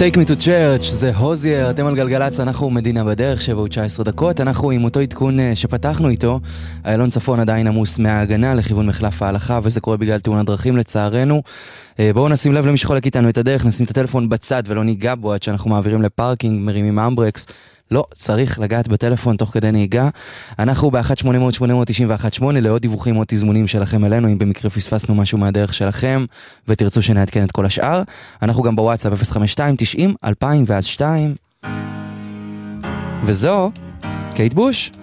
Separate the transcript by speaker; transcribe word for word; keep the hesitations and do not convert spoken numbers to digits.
Speaker 1: Take me to church, זה הוזייר, אתם על גלגלץ, אנחנו מדינה בדרך, שבע ותשע עשרה דקות, אנחנו עם אותו עדכון שפתחנו איתו, איילון צפון עדיין עמוס מההגנה לכיוון מחלף ההלכה, וזה קורה בגלל תאונת דרכים לצערנו. בואו נשים לב למי שחולק איתנו את הדרך, נשים את הטלפון בצד ולא ניגע בו עד שאנחנו מעבירים לפארקינג, מרימים אמברקס, לא, צריך לגעת בטלפון תוך כדי נהיגה. אנחנו ב-אחת שמונה אפס אפס שמונה תשע אחת שמונה לעוד דיווחים או תזמונים שלכם אלינו, אם במקרה פספסנו משהו מהדרך שלכם ותרצו שנעדכן את כל השאר. אנחנו גם בוואטסאפ אפס חמש שתיים תשעים אלפיים ואז שתיים. וזו קייט בוש.